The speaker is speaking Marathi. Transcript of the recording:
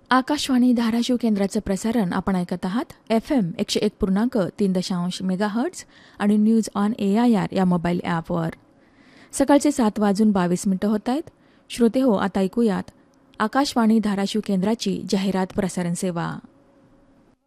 आकाशवाणी धाराशिव केंद्राचं प्रसारण आपण ऐकत आहात FM 101.3 मेगाहर्ट्झ आणि न्यूज ऑन AIR या मोबाईल ॲपवर. सकाळचे 7:22 होत आहेत. श्रोते हो, आता ऐकूयात आकाशवाणी धाराशिव केंद्राची जाहिरात प्रसारण सेवा.